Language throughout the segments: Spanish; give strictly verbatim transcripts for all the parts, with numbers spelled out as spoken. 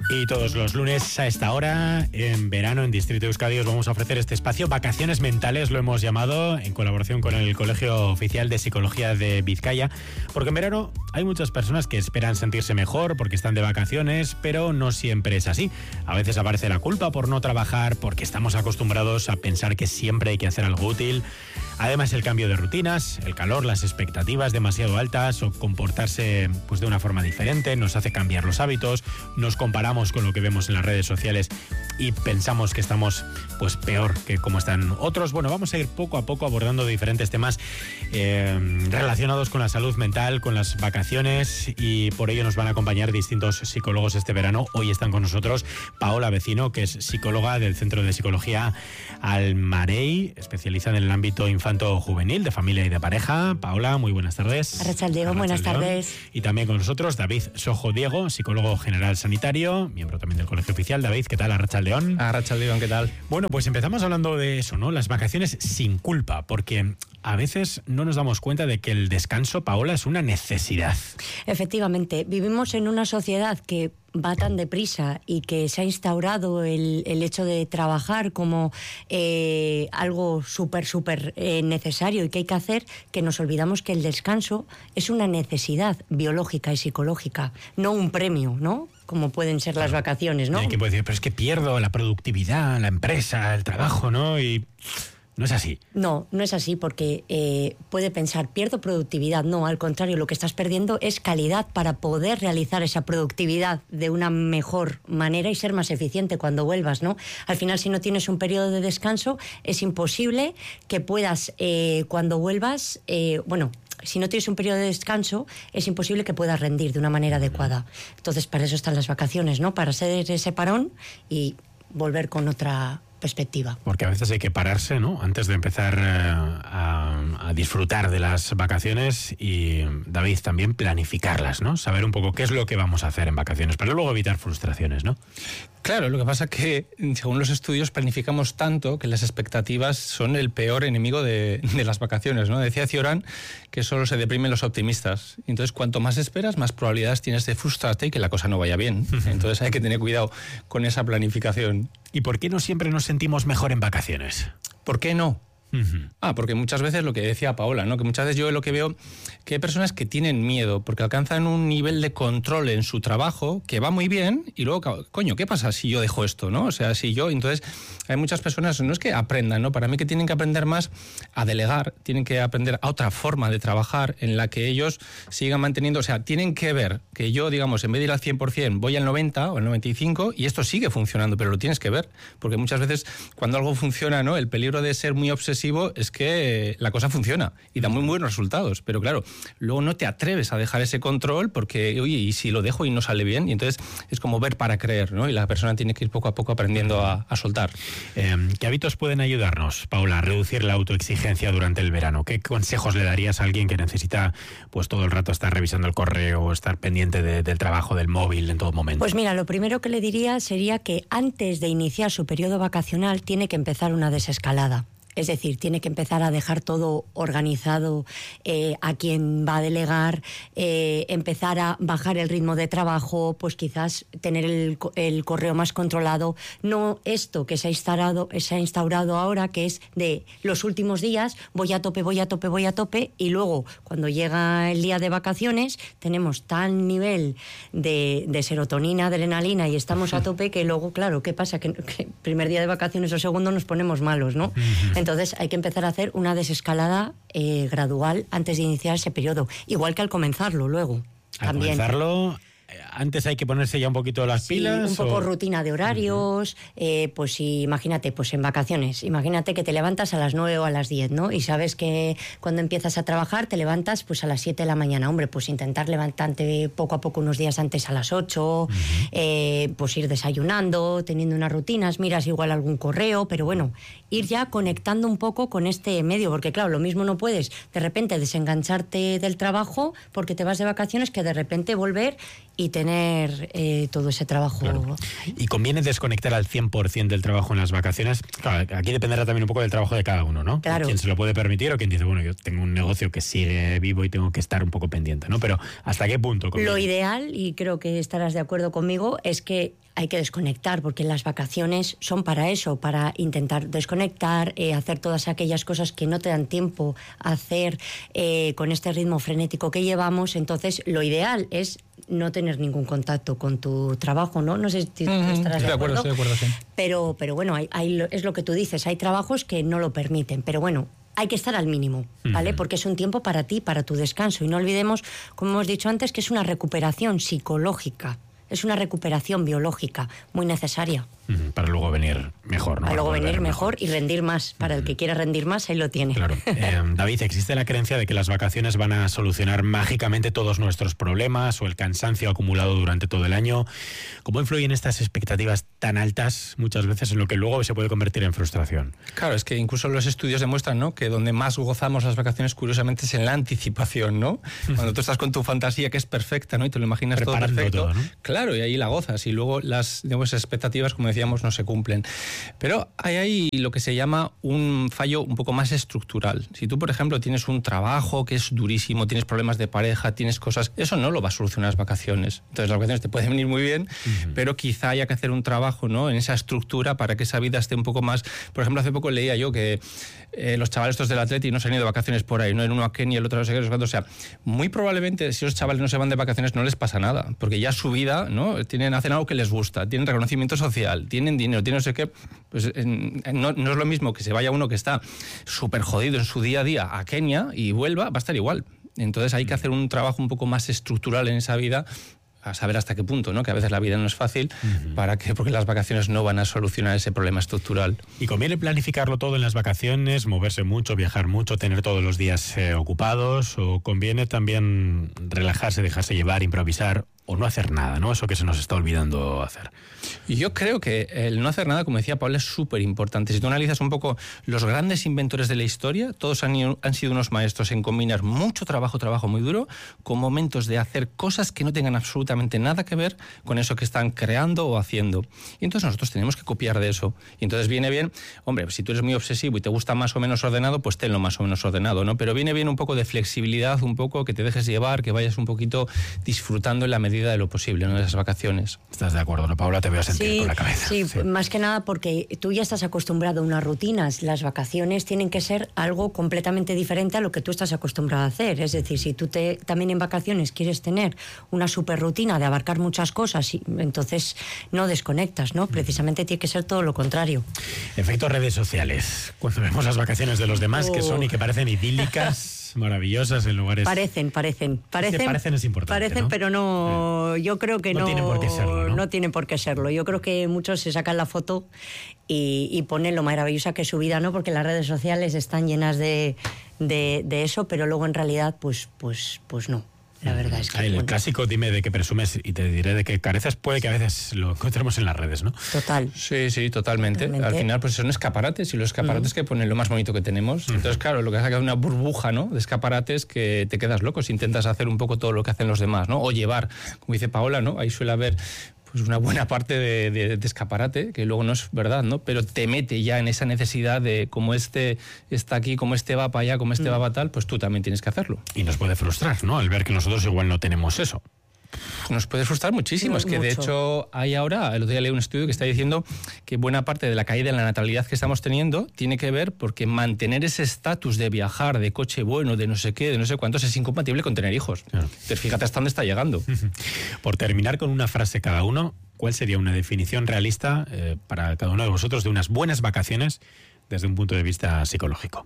Y todos los lunes a esta hora, en verano, en Distrito Euskadi, os vamos a ofrecer este espacio, Vacaciones Mentales, lo hemos llamado, en colaboración con el Colegio Oficial de Psicología de Vizcaya, porque en verano hay muchas personas que esperan sentirse mejor porque están de vacaciones, pero no siempre es así. A veces aparece la culpa por no trabajar, porque estamos acostumbrados a pensar que siempre hay que hacer algo útil. Además, el cambio de rutinas, el calor, las expectativas demasiado altas o comportarse pues, de una forma diferente nos hace cambiar los hábitos, nos comparamos con lo que vemos en las redes sociales y pensamos que estamos pues peor que como están otros. Bueno, vamos a ir poco a poco abordando diferentes temas eh, relacionados con la salud mental, con las vacaciones, y por ello nos van a acompañar distintos psicólogos este verano. Hoy están con nosotros Paola Vecino, que es psicóloga del Centro de Psicología Almarey, especializada en el ámbito infanto-juvenil, de familia y de pareja. Paola, muy buenas tardes. Arratsaldeon, buenas tardes. Y también con nosotros David Sojo Diego, psicólogo general sanitario, miembro también del Colegio Oficial. David, ¿qué tal? Arratsaldeon. Arratsaldeon, ¿qué tal? Bueno, pues empezamos hablando de eso, ¿no? Las vacaciones sin culpa, porque a veces no nos damos cuenta de que el descanso, Paola, es una necesidad. Efectivamente, vivimos en una sociedad que va tan deprisa y que se ha instaurado el, el hecho de trabajar como eh, algo súper, súper eh, necesario y que hay que hacer, que nos olvidamos que el descanso es una necesidad biológica y psicológica, no un premio, ¿no? Como pueden ser las vacaciones, ¿no? Hay quien puede decir, pero es que pierdo la productividad, la empresa, el trabajo, ¿no? Y no es así. No, no es así, porque eh, puede pensar, pierdo productividad. No, al contrario, lo que estás perdiendo es calidad para poder realizar esa productividad de una mejor manera y ser más eficiente cuando vuelvas, ¿no? Al final, si no tienes un periodo de descanso, es imposible que puedas, eh, cuando vuelvas, eh, bueno... Si no tienes un periodo de descanso, es imposible que puedas rendir de una manera adecuada. Entonces, para eso están las vacaciones, ¿no? Para hacer ese parón y volver con otra perspectiva. Porque a veces hay que pararse, ¿no? Antes de empezar eh, a, a disfrutar de las vacaciones y, David, también planificarlas, ¿no? Saber un poco qué es lo que vamos a hacer en vacaciones, pero luego evitar frustraciones, ¿no? Claro, lo que pasa es que, según los estudios, planificamos tanto que las expectativas son el peor enemigo de, de las vacaciones, ¿no? Decía Cioran que solo se deprimen los optimistas. Entonces, cuanto más esperas, más probabilidades tienes de frustrarte y que la cosa no vaya bien. Entonces, hay que tener cuidado con esa planificación. ¿Y por qué no siempre nos sentimos mejor en vacaciones? ¿Por qué no? Uh-huh. Ah, porque muchas veces lo que decía Paola, ¿no? Que muchas veces yo lo que veo que hay personas que tienen miedo porque alcanzan un nivel de control en su trabajo que va muy bien y luego, coño, ¿qué pasa si yo dejo esto, no? O sea, si yo... Entonces, hay muchas personas, no es que aprendan, ¿no? Para mí que tienen que aprender más a delegar, tienen que aprender a otra forma de trabajar en la que ellos sigan manteniendo, o sea, tienen que ver que yo, digamos, en vez de ir al cien por ciento, voy al noventa o al noventa y cinco y esto sigue funcionando, pero lo tienes que ver, porque muchas veces cuando algo funciona, ¿no? El peligro de ser muy obsesivo es que la cosa funciona y da muy buenos resultados, pero claro, luego no te atreves a dejar ese control porque, oye, ¿y si lo dejo y no sale bien? Y entonces es como ver para creer, ¿no? Y la persona tiene que ir poco a poco aprendiendo a, a soltar. Eh, ¿Qué hábitos pueden ayudarnos, Paula, a reducir la autoexigencia durante el verano? ¿Qué consejos le darías a alguien que necesita pues todo el rato estar revisando el correo o estar pendiente de, del trabajo, del móvil en todo momento? Pues mira, lo primero que le diría sería que antes de iniciar su periodo vacacional tiene que empezar una desescalada. Es decir, tiene que empezar a dejar todo organizado, eh, a quien va a delegar, eh, empezar a bajar el ritmo de trabajo, pues quizás tener el, el correo más controlado. No esto que se ha instaurado, se ha instaurado ahora, que es de los últimos días, voy a tope, voy a tope, voy a tope, y luego cuando llega el día de vacaciones tenemos tal nivel de, de serotonina, adrenalina y estamos a tope que luego, claro, ¿qué pasa? Que, que primer día de vacaciones o segundo nos ponemos malos, ¿no? Entonces hay que empezar a hacer una desescalada eh, gradual antes de iniciar ese periodo, igual que al comenzarlo luego. Al también. comenzarlo, antes hay que ponerse ya un poquito las sí, pilas. un poco o... rutina de horarios, uh-huh. eh, pues si, imagínate, pues en vacaciones, imagínate que te levantas a las nueve o a las diez, ¿no? Y sabes que cuando empiezas a trabajar te levantas pues a las siete de la mañana. Hombre, pues intentar levantarte poco a poco unos días antes a las ocho, uh-huh. eh, pues ir desayunando, teniendo unas rutinas, miras igual algún correo, pero bueno, ir ya conectando un poco con este medio, porque claro, lo mismo no puedes de repente desengancharte del trabajo porque te vas de vacaciones que de repente volver y tener eh, todo ese trabajo. Claro. ¿Y conviene desconectar al cien por ciento del trabajo en las vacaciones? Claro, aquí dependerá también un poco del trabajo de cada uno, ¿no? Claro. Quien se lo puede permitir o quien dice, bueno, yo tengo un negocio que sigue vivo y tengo que estar un poco pendiente, ¿no? Pero ¿hasta qué punto conviene? Lo ideal, y creo que estarás de acuerdo conmigo, es que hay que desconectar, porque las vacaciones son para eso, para intentar desconectar, eh, hacer todas aquellas cosas que no te dan tiempo a hacer eh, con este ritmo frenético que llevamos. Entonces, lo ideal es no tener ningún contacto con tu trabajo, ¿no? No sé si tú Mm-hmm. estarás Estoy de acuerdo. Estoy de acuerdo, sí. Pero, pero bueno, hay, hay, es lo que tú dices, hay trabajos que no lo permiten, pero bueno, hay que estar al mínimo, ¿vale? Uh-huh. Porque es un tiempo para ti, para tu descanso. Y no olvidemos, como hemos dicho antes, que es una recuperación psicológica. Es una recuperación biológica muy necesaria. Uh-huh. Para luego venir mejor, ¿no? Para luego venir mejor, mejor y rendir más. Para uh-huh. el que quiera rendir más, ahí lo tiene. Claro. Eh, David, ¿existe la creencia de que las vacaciones van a solucionar mágicamente todos nuestros problemas o el cansancio acumulado durante todo el año? ¿Cómo influyen estas expectativas tan altas muchas veces en lo que luego se puede convertir en frustración? Claro, es que incluso los estudios demuestran, ¿no?, que donde más gozamos las vacaciones, curiosamente, es en la anticipación, ¿no? Cuando tú estás con tu fantasía, que es perfecta, ¿no?, y te lo imaginas preparando todo perfecto. Todo, ¿no? Claro, y ahí la gozas, y luego las, digamos, expectativas, como decíamos, no se cumplen. Pero hay ahí lo que se llama un fallo un poco más estructural. Si tú, por ejemplo, tienes un trabajo que es durísimo, tienes problemas de pareja, tienes cosas, eso no lo va a solucionar las vacaciones. Entonces las vacaciones te pueden venir muy bien, uh-huh. pero quizá haya que hacer un trabajo, ¿no?, en esa estructura para que esa vida esté un poco más... Por ejemplo, hace poco leía yo que eh, los chavales estos del Atleti no se han ido de vacaciones por ahí, ¿no? En uno a Kenia, el otro a no sé qué, no sé cuánto. O sea, muy probablemente si los chavales no se van de vacaciones no les pasa nada, porque ya su vida, ¿no?, tienen, hacen algo que les gusta, tienen reconocimiento social, tienen dinero, tienen no sé qué. Pues en, no, no es lo mismo que se vaya uno que está súper jodido en su día a día a Kenia y vuelva, va a estar igual. Entonces hay que hacer un trabajo un poco más estructural en esa vida, a saber hasta qué punto, ¿no?, que a veces la vida no es fácil, uh-huh. para que, porque las vacaciones no van a solucionar ese problema estructural. ¿Y conviene planificarlo todo en las vacaciones, moverse mucho, viajar mucho, tener todos los días eh, ocupados, o conviene también relajarse, dejarse llevar, improvisar, o no hacer nada, ¿no? Eso que se nos está olvidando hacer. Y yo creo que el no hacer nada, como decía Paula, es súper importante. Si tú analizas un poco los grandes inventores de la historia, todos han, han sido unos maestros en combinar mucho trabajo, trabajo muy duro, con momentos de hacer cosas que no tengan absolutamente nada que ver con eso que están creando o haciendo. Y entonces nosotros tenemos que copiar de eso. Y entonces viene bien, hombre, si tú eres muy obsesivo y te gusta más o menos ordenado, pues tenlo más o menos ordenado, ¿no? Pero viene bien un poco de flexibilidad, un poco que te dejes llevar, que vayas un poquito disfrutando en la medida de lo posible, ¿no?, de esas vacaciones. ¿Estás de acuerdo, no, Paula? Te veo a sentir sí, con la cabeza. Sí, sí, más que nada porque tú ya estás acostumbrado a unas rutinas. Las vacaciones tienen que ser algo completamente diferente a lo que tú estás acostumbrado a hacer. Es decir, si tú te, también en vacaciones quieres tener una super rutina de abarcar muchas cosas, y, entonces no desconectas, ¿no? Precisamente tiene que ser todo lo contrario. Efectos redes sociales. Cuando vemos las vacaciones de los demás, oh. que son y que parecen idílicas, maravillosas en lugares... Parecen, parecen. Parecen, es que parecen es importante, Parecen, ¿no? pero no... Yo creo que no... No tienen por qué serlo, ¿no? No tienen por qué serlo. Yo creo que muchos se sacan la foto y, y ponen lo maravillosa que es su vida, ¿no? Porque las redes sociales están llenas de, de, de eso, pero luego en realidad, pues, pues, pues no. La verdad es que... El bueno. clásico, dime de qué presumes y te diré de qué careces, puede que a veces lo encontremos en las redes, ¿no? Total. Sí, sí, totalmente. totalmente. Al final, pues son escaparates, y los escaparates uh-huh. que ponen lo más bonito que tenemos. Uh-huh. Entonces, claro, lo que ha sacado una burbuja, ¿no?, de escaparates que te quedas loco si intentas hacer un poco todo lo que hacen los demás, ¿no? O llevar, como dice Paola, ¿no? Ahí suele haber... pues una buena parte de, de, de escaparate, que luego no es verdad, ¿no? Pero te mete ya en esa necesidad de como este está aquí, como este va para allá, como este mm. va para tal, pues tú también tienes que hacerlo. Y nos puede frustrar, ¿no?, al ver que nosotros igual no tenemos eso. Nos puede frustrar muchísimo. No, es que mucho. De hecho hay ahora, el otro día leí un estudio que está diciendo que buena parte de la caída en la natalidad que estamos teniendo tiene que ver porque mantener ese estatus de viajar, de coche bueno, de no sé qué, de no sé cuántos, es incompatible con tener hijos. Claro. Entonces fíjate hasta dónde está llegando. Por terminar con una frase cada uno, ¿cuál sería una definición realista eh, para cada uno de vosotros de unas buenas vacaciones desde un punto de vista psicológico?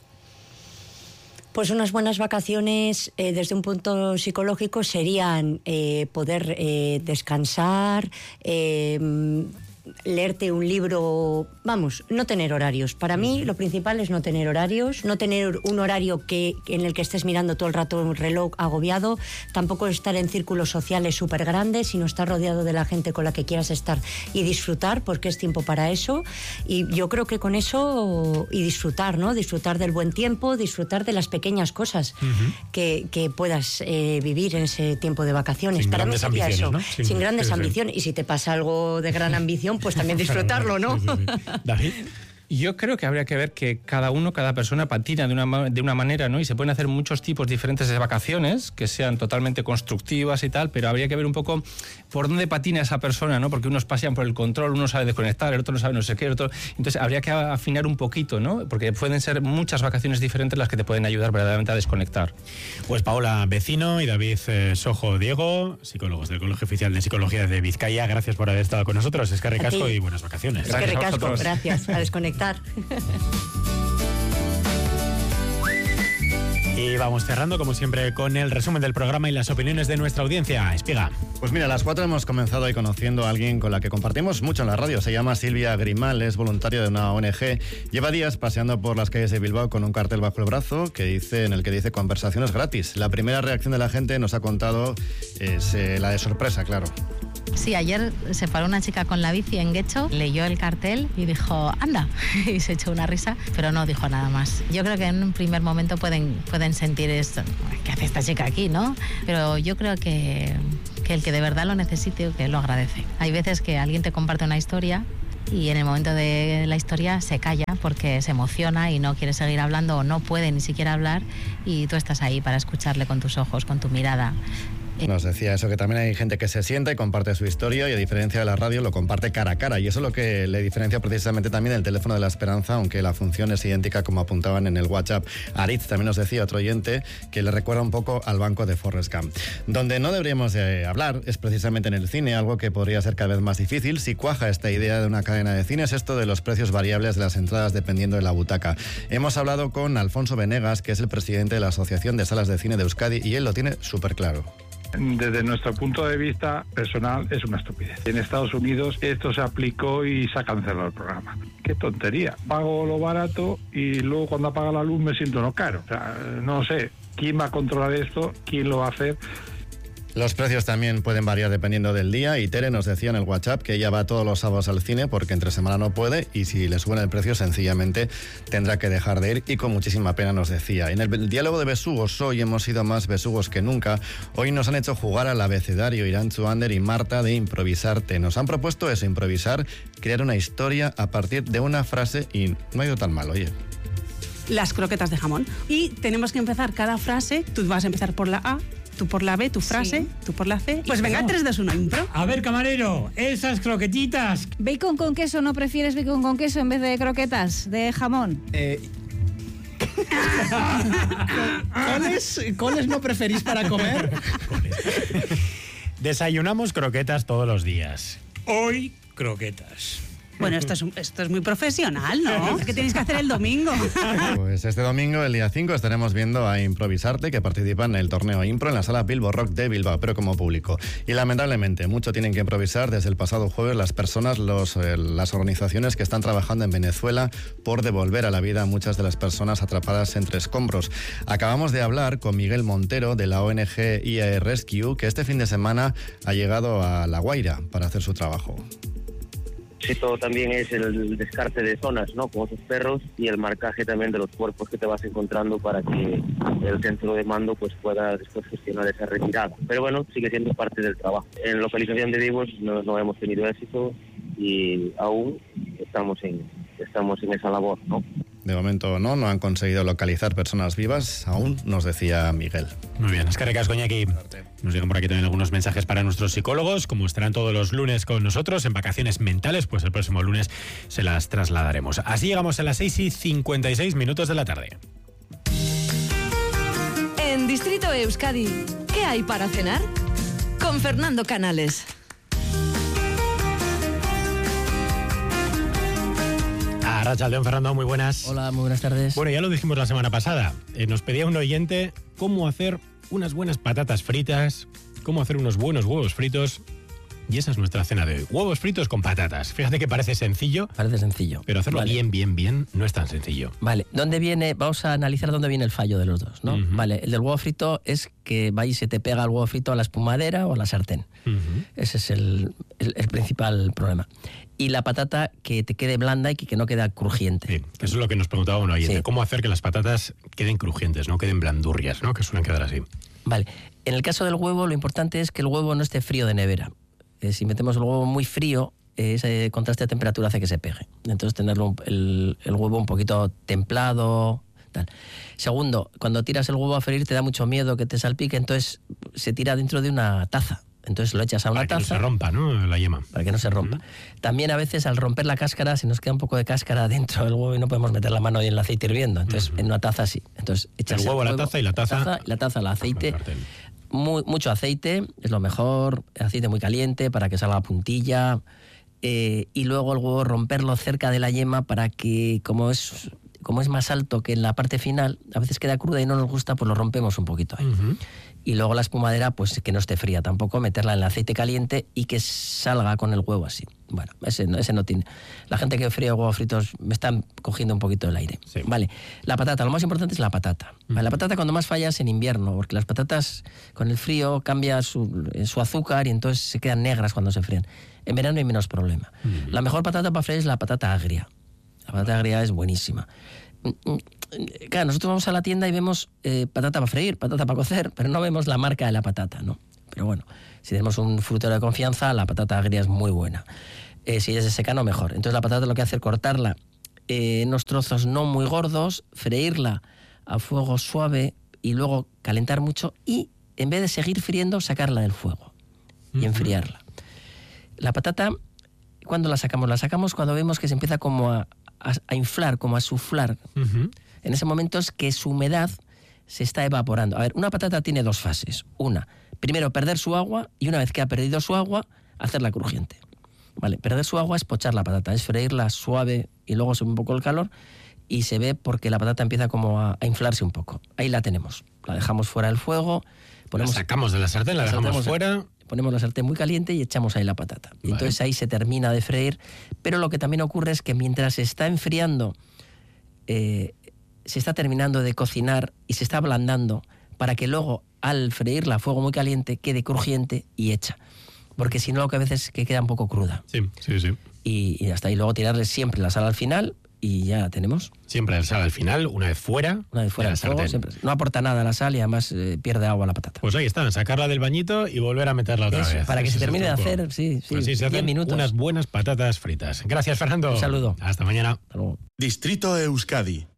Pues unas buenas vacaciones eh, desde un punto psicológico serían eh, poder eh, descansar, eh, leerte un libro, vamos, no tener horarios. Para mí lo principal es no tener horarios, no tener un horario que, en el que estés mirando todo el rato un reloj agobiado, tampoco estar en círculos sociales súper grandes, sino estar rodeado de la gente con la que quieras estar y disfrutar, porque es tiempo para eso. Y yo creo que con eso, y disfrutar, ¿no? Disfrutar del buen tiempo, disfrutar de las pequeñas cosas uh-huh. que, que puedas eh, vivir en ese tiempo de vacaciones. Sin para mí sería eso, ¿no? sin, sin grandes sí, ambiciones. Sí. Y si te pasa algo de gran ambición, pues también disfrutarlo, ¿no? Sí, sí, sí. David. Yo creo que habría que ver que cada uno, cada persona patina de una, de una manera, ¿no? Y se pueden hacer muchos tipos diferentes de vacaciones que sean totalmente constructivas y tal, pero habría que ver un poco por dónde patina esa persona, ¿no? Porque unos pasean por el control, uno sabe desconectar, el otro no sabe no sé qué, el otro... Entonces habría que afinar un poquito, ¿no? Porque pueden ser muchas vacaciones diferentes las que te pueden ayudar verdaderamente a desconectar. Pues Paola Vecino y David eh, Sojo Diego, psicólogos del Colegio Oficial de Psicología de Vizcaya, gracias por haber estado con nosotros. Es que ricasco y buenas vacaciones. Es que ricasco, gracias. A desconectar. Y vamos cerrando, como siempre, con el resumen del programa y las opiniones de nuestra audiencia. Espiga. Pues mira, a las cuatro hemos comenzado ahí conociendo a alguien con la que compartimos mucho en la radio. Se llama Silvia Grimal, es voluntaria de una O N G. Lleva días paseando por las calles de Bilbao con un cartel bajo el brazo que dice, en el que dice conversaciones gratis. La primera reacción de la gente, nos ha contado, es eh, la de sorpresa, claro. Sí, ayer se paró una chica con la bici en Guecho, leyó el cartel y dijo, anda, y se echó una risa, pero no dijo nada más. Yo creo que en un primer momento pueden, pueden sentir esto, ¿qué hace esta chica aquí, no? Pero yo creo que, que el que de verdad lo necesite, que lo agradece. Hay veces que alguien te comparte una historia y en el momento de la historia se calla porque se emociona y no quiere seguir hablando o no puede ni siquiera hablar, y tú estás ahí para escucharle con tus ojos, con tu mirada. Nos decía eso, que también hay gente que se sienta y comparte su historia, y a diferencia de la radio lo comparte cara a cara, y eso es lo que le diferencia precisamente también del teléfono de la esperanza, aunque la función es idéntica como apuntaban en el WhatsApp. Aritz también nos decía, otro oyente, que le recuerda un poco al banco de Forrest Gump. Donde no deberíamos de hablar es precisamente en el cine, algo que podría ser cada vez más difícil si cuaja esta idea de una cadena de cine, es esto de los precios variables de las entradas dependiendo de la butaca. Hemos hablado con Alfonso Venegas, que es el presidente de la Asociación de Salas de Cine de Euskadi, y él lo tiene súper claro. Desde nuestro punto de vista personal es una estupidez. En Estados Unidos esto se aplicó y se ha cancelado el programa. Qué tontería. Pago lo barato y luego cuando apaga la luz me siento no caro. O sea, no sé quién va a controlar esto, quién lo va a hacer. Los precios también pueden variar dependiendo del día, y Tere nos decía en el WhatsApp que ella va todos los sábados al cine porque entre semana no puede, y si le suben el precio sencillamente tendrá que dejar de ir, y con muchísima pena nos decía. En el diálogo de besugos hoy hemos sido más besugos que nunca. Hoy nos han hecho jugar al abecedario Irantzu Ander y Marta de improvisarte. Nos han propuesto eso, improvisar, crear una historia a partir de una frase, y no ha ido tan mal, oye. Las croquetas de jamón. Y tenemos que empezar cada frase, tú vas a empezar por la A, tú por la B, tu frase, sí. Tú por la C. Pues venga, no. tres, dos, uno, impro. A ver, camarero, esas croquetitas. ¿Bacon con queso? ¿No prefieres bacon con queso en vez de croquetas de jamón? Eh... ¿Coles, ¿Coles no preferís para comer? Desayunamos croquetas todos los días. Hoy, croquetas. Bueno, esto es, esto es muy profesional, ¿no? ¿Qué tenéis que hacer el domingo? Pues este domingo, el día cinco, estaremos viendo a Improvisarte, que participan en el torneo Impro en la sala Bilbo Rock de Bilbao, pero como público. Y lamentablemente, mucho tienen que improvisar desde el pasado jueves las personas, los, eh, las organizaciones que están trabajando en Venezuela por devolver a la vida a muchas de las personas atrapadas entre escombros. Acabamos de hablar con Miguel Montero de la O N G I A E Rescue, que este fin de semana ha llegado a La Guaira para hacer su trabajo. Esto también es el descarte de zonas, ¿no? Como esos perros, y el marcaje también de los cuerpos que te vas encontrando para que el centro de mando pues pueda después gestionar esa retirada. Pero bueno, sigue siendo parte del trabajo. En localización de vivos no, no hemos tenido éxito y aún estamos en, estamos en esa labor, ¿no? De momento no, no han conseguido localizar personas vivas, aún, nos decía Miguel. Muy bien, es que recasco, Iñaki. Nos llegan por aquí también algunos mensajes para nuestros psicólogos. Como estarán todos los lunes con nosotros en vacaciones mentales, pues el próximo lunes se las trasladaremos. Así llegamos a las seis y cincuenta y seis minutos de la tarde. En Distrito Euskadi, ¿qué hay para cenar? Con Fernando Canales. Arratsaldeon, Fernando, muy buenas. Hola, muy buenas tardes. Bueno, ya lo dijimos la semana pasada. Eh, nos pedía un oyente cómo hacer unas buenas patatas fritas, cómo hacer unos buenos huevos fritos. Y esa es nuestra cena de hoy. Huevos fritos con patatas. Fíjate que parece sencillo. Parece sencillo. Pero hacerlo vale. bien, bien, bien no es tan sencillo. Vale. ¿Dónde viene? Vamos a analizar dónde viene el fallo de los dos, ¿no? Uh-huh. Vale. El del huevo frito es que va y se te pega el huevo frito a la espumadera o a la sartén. Uh-huh. Ese es el, el, el principal problema. Y la patata que te quede blanda y que, que no queda crujiente. Sí, eso es lo que nos preguntaba un oyente. Sí. ¿Cómo hacer que las patatas queden crujientes, no queden blandurrias, ¿no? Que suelen quedar así. Vale. En el caso del huevo, lo importante es que el huevo no esté frío de nevera. Eh, si metemos el huevo muy frío, eh, ese contraste de temperatura hace que se pegue. Entonces tenerlo el, el huevo un poquito templado, tal. Segundo, cuando tiras el huevo a freír te da mucho miedo que te salpique, entonces se tira dentro de una taza. Entonces lo echas a una Para taza. que no se rompa, ¿no? La yema. Para que no se rompa. Uh-huh. También a veces al romper la cáscara se nos queda un poco de cáscara dentro del huevo y no podemos meter la mano ahí en el aceite hirviendo. Entonces uh-huh. en una taza sí. Entonces echas el huevo a la taza y la taza... taza y la taza al aceite. Muy, mucho aceite, es lo mejor. Aceite muy caliente para que salga la puntilla. Eh, y luego el huevo romperlo cerca de la yema para que, como es... como es más alto que en la parte final, a veces queda cruda y no nos gusta, pues lo rompemos un poquito ahí. Uh-huh. Y luego la espumadera, pues que no esté fría tampoco, meterla en el aceite caliente y que salga con el huevo así. Bueno, ese, ese no tiene... La gente que fríe huevos fritos me están cogiendo un poquito el aire. Sí. Vale, la patata, lo más importante es la patata. Uh-huh. Vale, la patata cuando más falla es en invierno, porque las patatas con el frío cambia su, su azúcar y entonces se quedan negras cuando se fríen. En verano hay menos problema. Uh-huh. La mejor patata para freír es la patata agria. La patata agria es buenísima. Claro, nosotros vamos a la tienda y vemos eh, patata para freír, patata para cocer, pero no vemos la marca de la patata, ¿no? Pero bueno, si tenemos un frutero de confianza, la patata agria es muy buena. Eh, si es de secano, mejor. Entonces la patata lo que hace es cortarla eh, en unos trozos no muy gordos, freírla a fuego suave y luego calentar mucho y en vez de seguir friendo, sacarla del fuego y uh-huh. enfriarla. La patata, ¿cuándo la sacamos? La sacamos cuando vemos que se empieza como a A, a inflar, como a suflar. Uh-huh. En ese momento es que su humedad se está evaporando. A ver, una patata tiene dos fases. Una, primero perder su agua y una vez que ha perdido su agua, hacerla crujiente. Vale, perder su agua es pochar la patata, es freírla suave y luego sube un poco el calor y se ve porque la patata empieza como a, a inflarse un poco. Ahí la tenemos. La dejamos fuera del fuego. Ponemos, la sacamos de la sartén, la, la dejamos fuera... Ponemos la sartén muy caliente y echamos ahí la patata. Y vale. Entonces ahí se termina de freír. Pero lo que también ocurre es que mientras se está enfriando, eh, se está terminando de cocinar y se está ablandando para que luego al freírla a fuego muy caliente quede crujiente y hecha. Porque si no, lo que a veces es que queda un poco cruda. Sí, sí, sí. Y, y hasta ahí luego tirarle siempre la sal al final y ya la tenemos. Siempre la sal al final, una vez fuera. Una vez fuera del fuego, siempre. No aporta nada la sal y además eh, pierde agua la patata. Pues ahí está, sacarla del bañito y volver a meterla otra Eso, vez. Para que Ese se termine de hacer, sí, sí, pues sí, se diez minutos. Unas buenas patatas fritas. Gracias, Fernando. Un saludo. Hasta mañana. Hasta luego. Distrito Euskadi